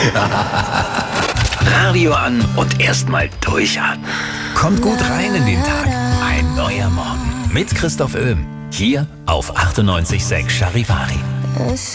Radio an und erstmal durchatmen. Kommt gut rein in den Tag. Ein neuer Morgen mit Christoph Öhm. Hier auf 98.6 Charivari.